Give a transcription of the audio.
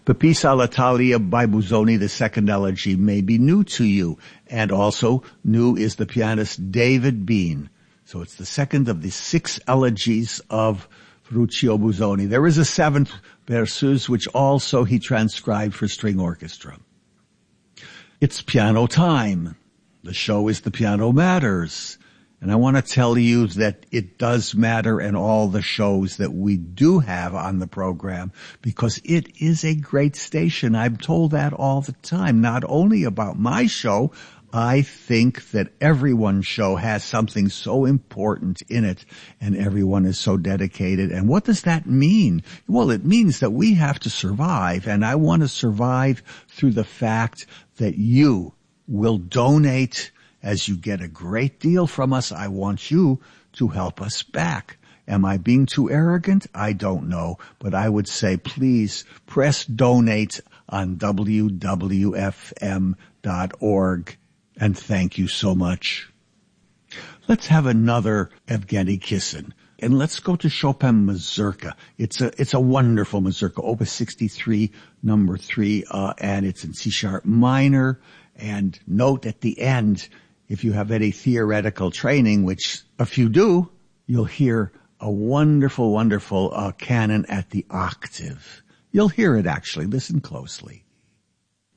Pepisa L'Italia by Busoni, the second elegy, may be new to you. And also new is the pianist David Bean. So it's the second of the 6 elegies of Ferruccio Busoni. There is a 7th, Berceuse, which also he transcribed for string orchestra. It's piano time. The show is The Piano Matters. And I want to tell you that it does matter in all the shows that we do have on the program, because it is a great station. I'm told that all the time, not only about my show. I think that everyone's show has something so important in it, and everyone is so dedicated. And what does that mean? Well, it means that we have to survive, and I want to survive through the fact that you will donate. As you get a great deal from us, I want you to help us back. Am I being too arrogant? I don't know. But I would say, please press donate on WWFM.org. And thank you so much. Let's have another Evgeny Kissin. And let's go to Chopin Mazurka. It's a wonderful Mazurka, Opus 63, number 3, and it's in C-sharp minor. And note at the end, if you have any theoretical training, which if you do, you'll hear a wonderful, wonderful canon at the octave. You'll hear it actually. Listen closely.